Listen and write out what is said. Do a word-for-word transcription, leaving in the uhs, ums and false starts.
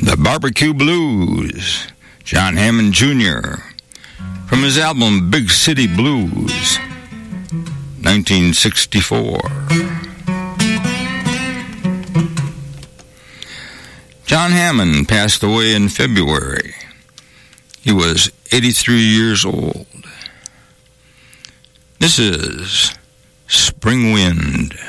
The Barbecue Blues, John Hammond Junior, from his album Big City Blues, nineteen sixty-four. John Hammond passed away in February. He was eighty-three years old. This is Spring Wind.